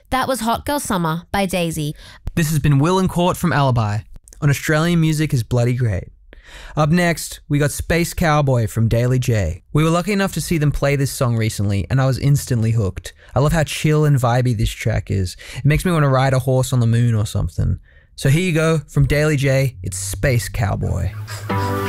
That was Hot Girl Summer by Daisy. This has been Will and Court from Alibi on Australian Music is Bloody Great. Up next, we got Space Cowboy from Daily J. We were lucky enough to see them play this song recently, and I was instantly hooked. I love how chill and vibey this track is. It makes me want to ride a horse on the moon or something. So here you go, from Daily J, it's Space Cowboy.